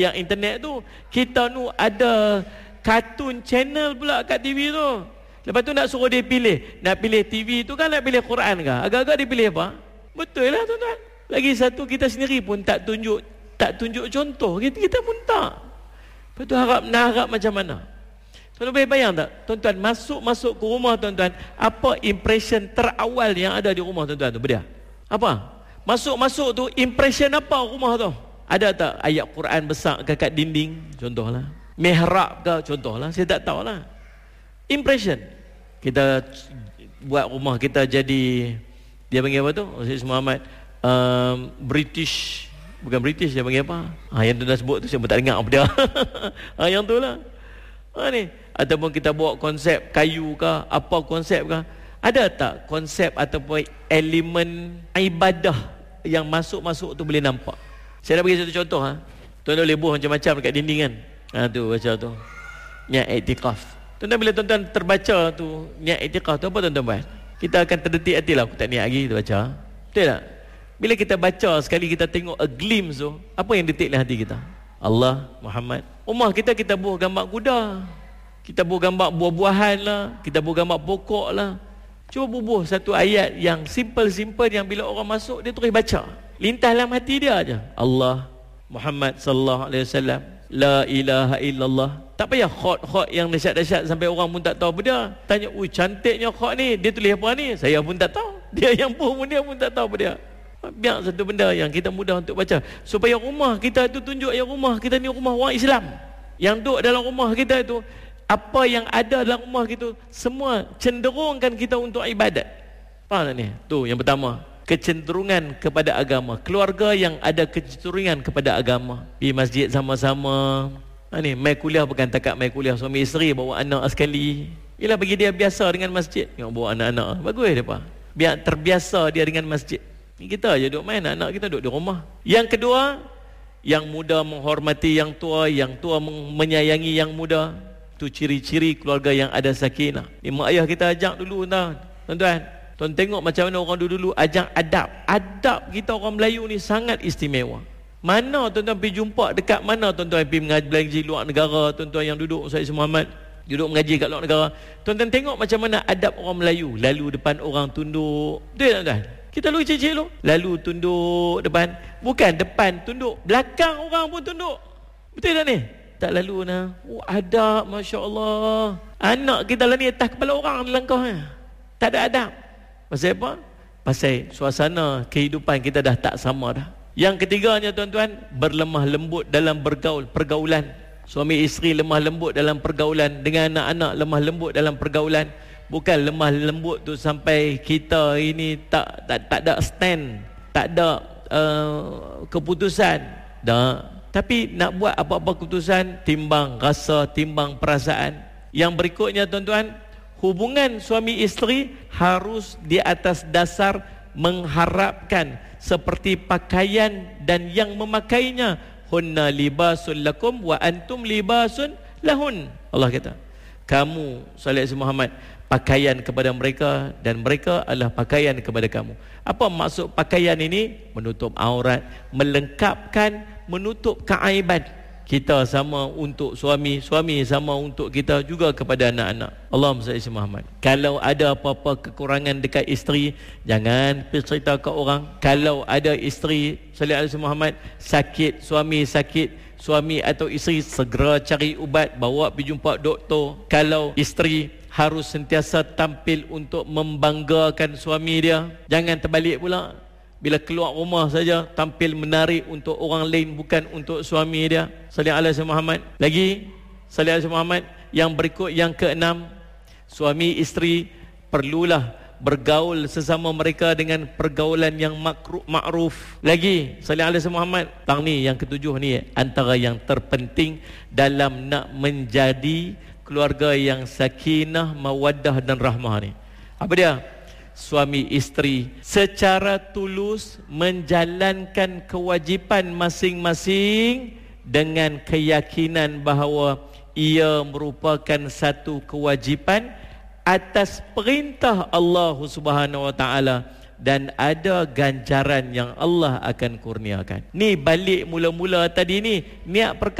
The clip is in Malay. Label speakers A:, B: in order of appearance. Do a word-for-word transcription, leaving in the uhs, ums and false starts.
A: Yang internet tu, kita nu ada kartun channel pula kat T V tu. Lepas tu nak suruh dia pilih. Nak pilih T V tu kan, nak pilih Quran ke? Agak-agak dia pilih apa? Betul lah tuan-tuan. Lagi satu, kita sendiri pun tak tunjuk tak tunjuk contoh. Kita, kita pun tak. Lepas tu harap nak harap macam mana? Tuan-tuan boleh bayang tak? Tuan-tuan masuk-masuk ke rumah tuan-tuan, apa impression terawal yang ada di rumah tuan-tuan tu? Bedia? Apa? Masuk-masuk tu impression apa rumah tu? Ada tak ayat Quran besar ke kat dinding? Contohlah. Mihrab ke? Contohlah. Saya tak tahulah. Impression. Kita buat rumah kita jadi, dia panggil apa tu? Ustaz Muhammad, um, British. Bukan British, dia panggil apa? Ha, yang tu dah sebut tu saya pun tak dengar apa dia. Ha, yang tu lah. Ha, ni. Ataupun kita bawa konsep kayu ke, apa konsep ke. Ada tak konsep ataupun elemen ibadah yang masuk-masuk tu boleh nampak? Saya nak bagi satu contoh. Ha? Tuan-tuan boleh buat macam-macam dekat dinding kan. Ha, tu baca tu. Niat iktikaf. Tuan-tuan bila tuan-tuan terbaca tu niat iktikaf tu, apa tuan-tuan buat? Kita akan terdetik hati lah, aku tak niat lagi tu baca. Betul tak? Bila kita baca sekali, kita tengok a glimpse tu, apa yang detik dalam hati kita? Allah, Muhammad. Rumah kita, kita buah gambar kuda, kita buah gambar buah-buahan lah, kita buah gambar pokok lah. Cuba bubuh satu ayat yang simple-simple, yang bila orang masuk dia terus baca, lintas dalam hati dia aja. Allah, Muhammad sallallahu alaihi wasallam, la ilaha illallah. Tak payah khot-khot yang dahsyat-dahsyat sampai orang pun tak tahu apa dia. Tanya, ui cantiknya khot ni, dia tulis apa ni? Saya pun tak tahu. Dia yang pun dia pun tak tahu apa dia. Biar satu benda yang kita mudah untuk baca, supaya rumah kita tu tunjuk yang rumah kita ni rumah orang Islam. Yang duduk dalam rumah kita itu, apa yang ada dalam rumah kita semua cenderungkan kita untuk ibadat. Faham tak ni? Tu yang pertama, kecenderungan kepada agama. Keluarga yang ada kecenderungan kepada agama, pergi masjid sama-sama. Ha, ni mai kuliah bukan takat mai kuliah suami isteri, bawa anak sekali. Ialah bagi dia biasa dengan masjid. Tengok bawa anak-anak, bagus dia pak. Biar terbiasa dia dengan masjid. Kita aja duduk main, anak kita duduk di rumah. Yang kedua, yang muda menghormati yang tua, yang tua menyayangi yang muda. Itu ciri-ciri keluarga yang ada sakinah. Ni mak ayah kita ajak dulu tau, tuan-tuan. Tuan tengok macam mana orang dulu-dulu ajak adab. Adab kita orang Melayu ni sangat istimewa. Mana tuan-tuan pergi jumpa, dekat mana tuan-tuan pergi mengaji luar negara, tuan-tuan yang duduk Ustaz Muhammad duduk mengaji kat luar negara. Tuan-tuan tengok macam mana adab orang Melayu. Lalu depan orang tunduk. Betul tuan-tuan? Kita lu cicik lu. Lalu tunduk depan. Bukan depan tunduk, belakang orang pun tunduk. Betul tak ni? Tak lalu nah. Oh, adab, Masya Allah. Anak kita lah ni atas kepala orang dalam kau. Tak ada adab. Pasal apa? Pasal suasana kehidupan kita dah tak sama dah. Yang ketiganya tuan-tuan, berlemah lembut dalam bergaul, pergaulan. Suami isteri lemah lembut dalam pergaulan. Dengan anak-anak lemah lembut dalam pergaulan. Bukan lemah lembut tu sampai kita ini tak tak, tak ada stand, tak ada uh, keputusan. Dah. Tapi nak buat apa-apa keputusan, timbang rasa, timbang perasaan. Yang berikutnya tuan-tuan, hubungan suami isteri harus di atas dasar mengharapkan seperti pakaian dan yang memakainya. Hunna libasul lakum wa antum libasun lahun. Allah kata, kamu sallallahu alaihi Muhammad pakaian kepada mereka dan mereka adalah pakaian kepada kamu. Apa maksud pakaian ini? Menutup aurat, melengkapkan, menutup keaiban. Kita sama untuk suami, suami sama untuk kita juga kepada anak-anak. Allahumma salli ala Muhammad. Kalau ada apa-apa kekurangan dekat isteri, jangan cerita ke orang. Kalau ada isteri sallallahu alaihi Muhammad sakit, suami sakit, suami atau isteri segera cari ubat, bawa pergi jumpa doktor. Kalau isteri harus sentiasa tampil untuk membanggakan suami dia. Jangan terbalik pula. Bila keluar rumah saja tampil menarik untuk orang lain, bukan untuk suami dia. Sallallahu alaihi Muhammad. Lagi sallallahu alaihi Muhammad. Yang berikut, yang keenam, suami isteri perlulah bergaul sesama mereka dengan pergaulan yang makruh, ma'ruf. Lagi sallallahu alaihi Muhammad. Tang ni yang ketujuh ni, antara yang terpenting dalam nak menjadi keluarga yang sakinah, mawaddah dan rahmah ni. Apa dia? Suami isteri secara tulus menjalankan kewajipan masing-masing dengan keyakinan bahawa ia merupakan satu kewajipan atas perintah Allah Subhanahu wa taala dan ada ganjaran yang Allah akan kurniakan. Ni balik mula-mula tadi ni, niat perkara